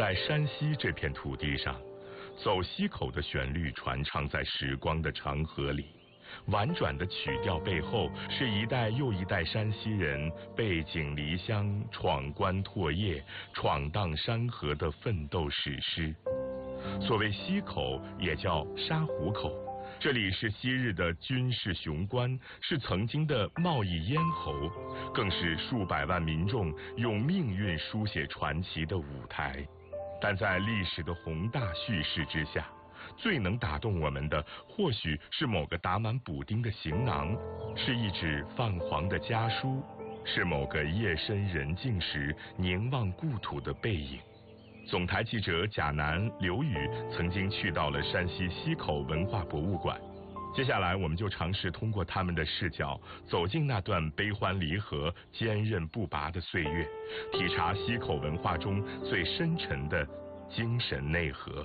在山西这片土地上，走西口的旋律传唱在时光的长河里，婉转的曲调背后是一代又一代山西人背井离乡、闯关拓业、闯荡山河的奋斗史诗。所谓西口，也叫沙湖口，这里是昔日的军事雄关，是曾经的贸易咽喉，更是数百万民众用命运书写传奇的舞台。但在历史的宏大叙事之下，最能打动我们的，或许是某个打满补丁的行囊，是一纸泛黄的家书，是某个夜深人静时凝望故土的背影。总台记者贾楠、刘宇曾经去到了山西西口文化博物馆，接下来我们就尝试通过他们的视角，走进那段悲欢离合、坚韧不拔的岁月，体察西口文化中最深沉的精神内核。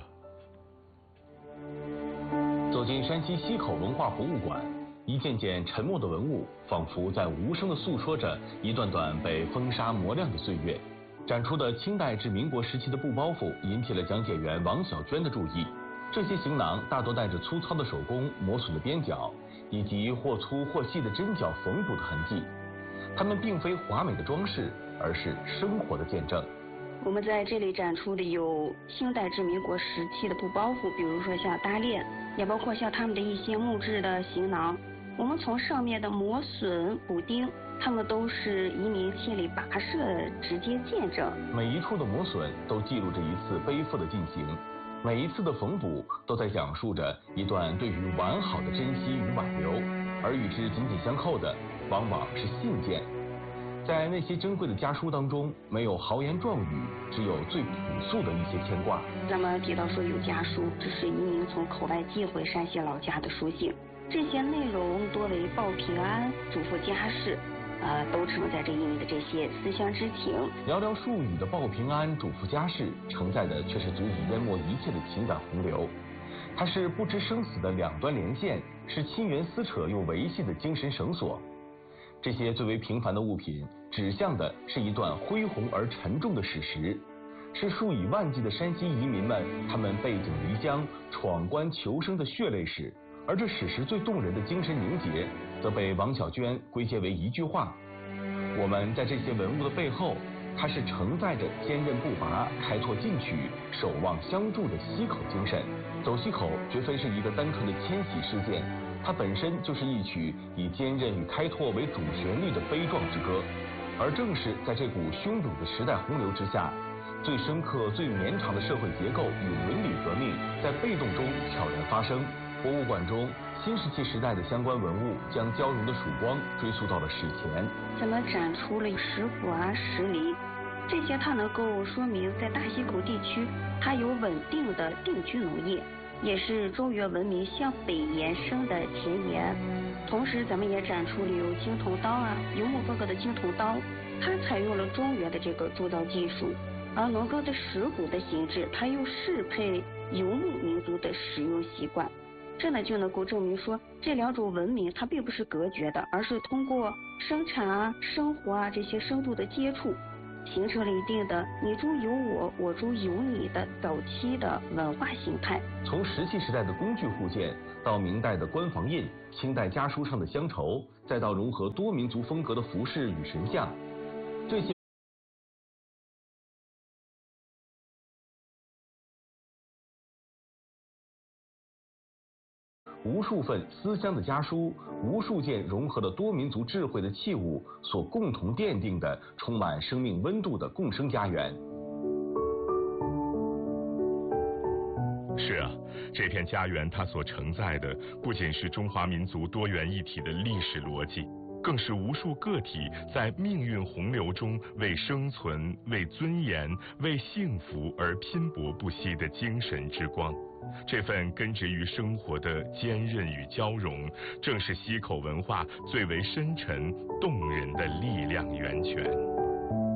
走进山西西口文化博物馆，一件件沉默的文物，仿佛在无声地诉说着一段段被风沙磨亮的岁月。展出的清代至民国时期的布包袱引起了讲解员王小娟的注意。这些行囊大多带着粗糙的手工、磨损的边角，以及或粗或细的针脚缝补的痕迹。它们并非华美的装饰，而是生活的见证。 我们在这里展出的有清代至民国时期的布包袱，比如说像搭链，也包括像他们的一些木质的行囊。我们从上面的磨损、补丁，它们都是移民千里跋涉的直接见证。 每一处的磨损都记录着一次背负的进行，每一次的缝补都在讲述着一段对于完好的珍惜与挽留，而与之紧紧相扣的，往往是信件。在那些珍贵的家书当中，没有豪言壮语，只有最朴素的一些牵挂。 咱们提到说有家书，这是移民从口外寄回山西老家的书信，这些内容多为报平安、嘱咐家事，都承载着移民的这些思乡之情。 寥寥数语的报平安、嘱咐家事，承载的却是足以淹没一切的情感洪流。它是不知生死的两端连线，是亲缘撕扯又维系的精神绳索。这些最为平凡的物品，指向的是一段恢宏而沉重的史实，是数以万计的山西移民们他们背井离乡、闯关求生的血泪史。而这史实最动人的精神凝结，则被王小娟归结为一句话：我们在这些文物的背后，它是承载着坚韧不拔、开拓进取、守望相助的西口精神。走西口绝非是一个单纯的迁徙事件，它本身就是一曲以坚韧与开拓为主旋律的悲壮之歌。而正是在这股汹涌的时代洪流之下，最深刻、最绵长的社会结构与伦理革命在被动中悄然发生。博物馆中新石器时代的相关文物将交融的曙光追溯到了史前。 咱们展出了石斛啊、石梨，这些它能够说明在大西口地区它有稳定的定居农业，也是中原文明向北延伸的前沿。同时咱们也展出了有青铜刀啊、游牧风格的青铜刀，它采用了中原的这个铸造技术，而农耕的石斛的形制，它又适配游牧民族的使用习惯。这呢就能够证明说，这两种文明它并不是隔绝的，而是通过生产啊、生活啊这些深度的接触，形成了一定的你中有我，我中有你的早期的文化形态。 从石器时代的工具互鉴，到明代的官房印、清代家书上的乡愁，再到融合多民族风格的服饰与神像，这些无数份思乡的家书，无数件融合了多民族智慧的器物所共同奠定的充满生命温度的共生家园。 是啊，这片家园它所承载的不仅是中华民族多元一体的历史逻辑，更是无数个体在命运洪流中为生存、为尊严、为幸福而拼搏不息的精神之光。这份根植于生活的坚韧与交融，正是西口文化最为深沉动人的力量源泉。